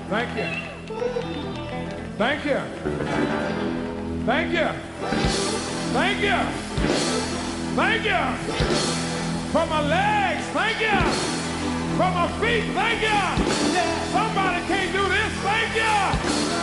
Thank you. Thank you. Thank you. Thank you. Thank you. For my legs, thank you. For my feet, thank you.